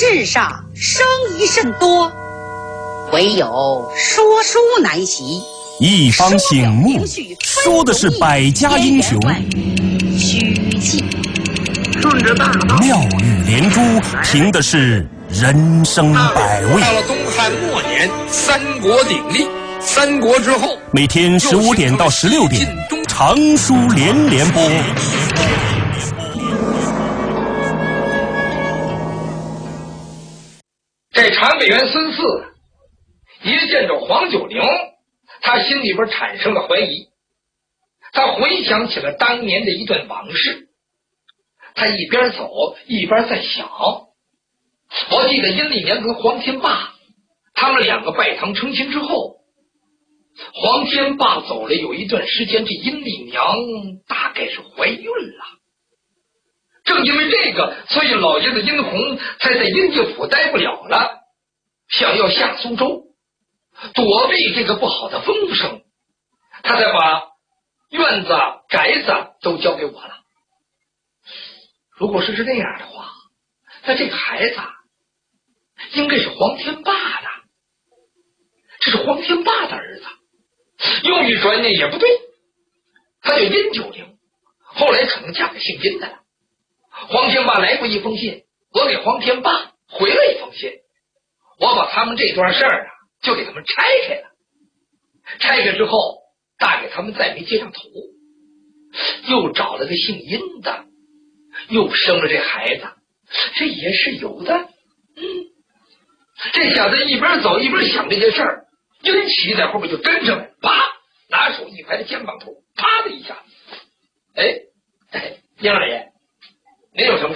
世上生疑甚多，唯有说书难习。 一方醒目，说的是百家英雄， 虚气顺着大道， 妙语连珠，凭的是人生百味。 到了东汉末年，三国鼎立，三国之后， 每天15点到16点，长书连连播。 这长美元孙嗣一见着黄九龄，他心里边产生了怀疑。他回想起了当年的一段往事，他一边走一边在想，我记得阴历娘跟黄天霸他们两个拜堂成亲之后，黄天霸走了有一段时间，这阴历娘大概是怀孕了。正因为这个，所以老爷子殷红才在阴界府待不了了，想要下苏州躲避这个不好的风声，他才把院子宅子都交给我了。如果是这样的话，那这个孩子应该是黄天霸的，这是黄天霸的儿子。又一转念也不对，他叫殷九龄，后来可能嫁给姓殷的了。黄天霸来过一封信，我给黄天霸回了一封信，我把他们这段事儿就给他们拆开了。拆开之后，大概他们再没接上头，又找了个姓殷的，又生了这孩子，这也是有的。这小子一边走一边想这些事儿，殷奇在后面就跟上来，啪，拿手一拍他肩膀头，啪的一下，哎，殷老爷，您有什么